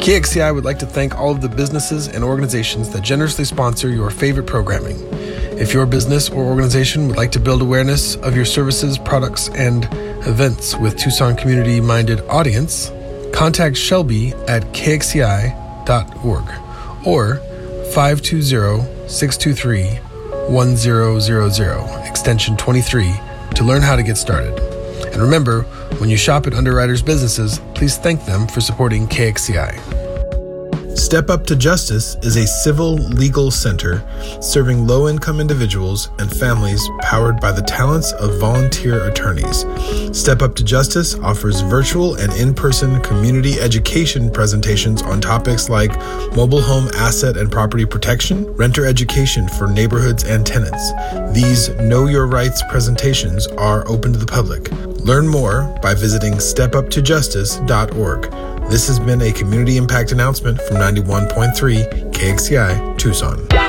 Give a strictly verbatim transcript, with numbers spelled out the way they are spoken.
K X C I would like to thank all of the businesses and organizations that generously sponsor your favorite programming. If your business or organization would like to build awareness of your services, products, and events with Tucson community-minded audience, contact Shelby at k x c i dot org or five two zero, six two three, one zero zero zero, extension twenty-three, to learn how to get started. And remember, when you shop at Underwriters Businesses, please thank them for supporting K X C I. Step Up to Justice is a civil legal center serving low-income individuals and families powered by the talents of volunteer attorneys. Step Up to Justice offers virtual and in-person community education presentations on topics like mobile home asset and property protection, renter education for neighborhoods and tenants. These Know Your Rights presentations are open to the public. Learn more by visiting step up to justice dot org. This has been a community impact announcement from ninety-one point three K X C I Tucson.